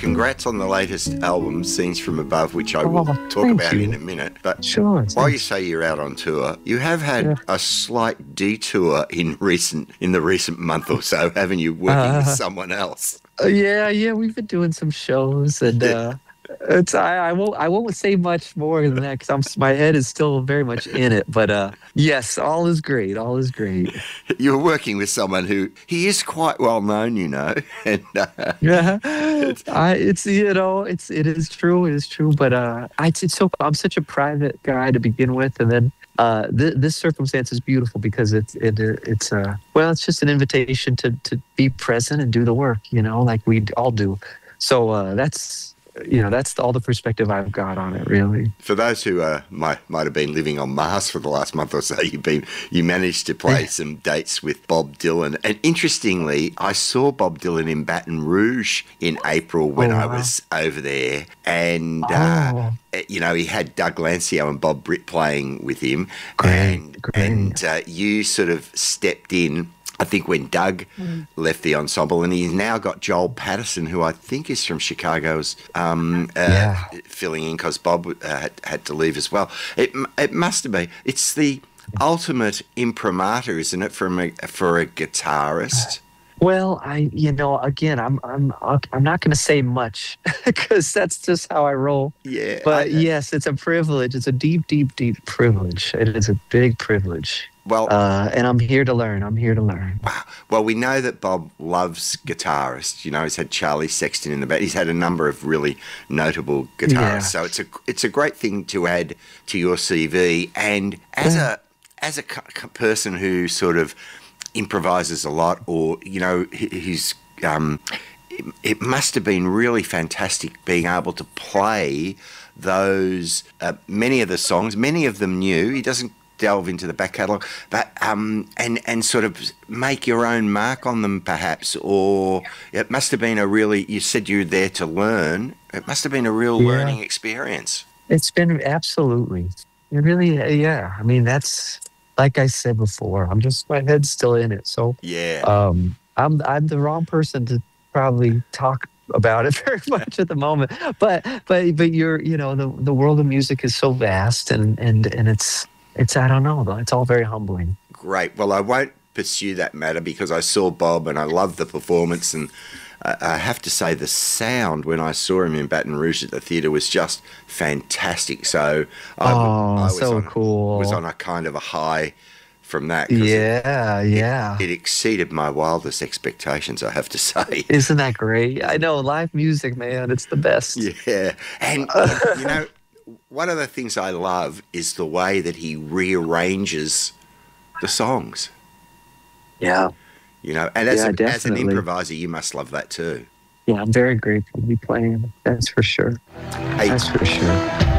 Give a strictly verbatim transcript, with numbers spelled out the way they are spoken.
congrats on the latest album, Scenes from Above, which I will Oh, talk thank about you. in a minute. But Sure. while you thanks. say you're out on tour, you have had Yeah. a slight detour in recent in the recent month or so, haven't you? Working with Uh, someone else. Uh, yeah, yeah, we've been doing some shows, and uh, it's I, I won't I won't say much more than that because I'm s- my head is still very much in it. But uh, yes, all is great, all is great. You're working with someone who he is quite well known, you know, and uh, Yeah, it's, I it's you know it's it is true, it is true. But uh, I it's so I'm such a private guy to begin with, and then uh, th- this circumstance is beautiful because it's it it's uh well, it's just an invitation to to be present and do the work, you know, like we all do. So uh, that's you know that's all the perspective I've got on it, really. for those who uh, might might have been living on Mars for the last month or so, you've been you managed to play some dates with Bob Dylan, and interestingly, I saw Bob Dylan in Baton Rouge in April when Oh, I wow. was over there, and uh, Oh, you know he had Doug Lancio and Bob Britt playing with him, great, and great. and uh, you sort of stepped in. I think when Doug left the ensemble, and he's now got Joel Patterson, who I think is from Chicago's, um, uh, Yeah. filling in because Bob uh, had, had to leave as well. It m- it must have been. It's the ultimate imprimatur, isn't it, for a, for a guitarist? Well, I, you know, again, I'm, I'm, I'm not going to say much because that's just how I roll. Yeah. But I- yes, it's a privilege. It's a deep, deep, deep privilege. It is a big privilege. well, Uh, and I'm here to learn. I'm here to learn. well, we know that Bob loves guitarists. You know, he's had Charlie Sexton in the band. He's had a number of really notable guitarists. Yeah. So it's a it's a great thing to add to your C V. And as Yeah. a as a c- c- person who sort of improvises a lot, or you know, he- he's um, it, it must have been really fantastic being able to play those uh, many of the songs, many of them new. He doesn't delve into the back catalogue, but um, and and sort of make your own mark on them, perhaps. Or it must have been a really. You said you were there to learn. It must have been a real Yeah. learning experience. It's been absolutely, it really, yeah. I mean, that's like I said before. I'm just my head's still in it. So Yeah. um, I'm I'm the wrong person to probably talk about it very much at the moment. But but but you're you know the the world of music is so vast and and and it's it's I don't know though. It's all very humbling. Great. Well, I won't pursue that matter because I saw Bob and I loved the performance, and I I have to say the sound when I saw him in Baton Rouge at the theatre was just fantastic. So I, w- Oh, I was so on, cool. was on a kind of a high from that. 'cause it- Yeah, yeah. It exceeded my wildest expectations, I have to say. Isn't that great? I know live music, man. It's the best. Yeah. And, you know, one of the things I love is the way that he rearranges the songs. Yeah, You know, and as, Yeah, a, as an definitely. improviser, you must love that too. yeah. I'm very grateful to be playing. That's for sure. Hey, That's for sure.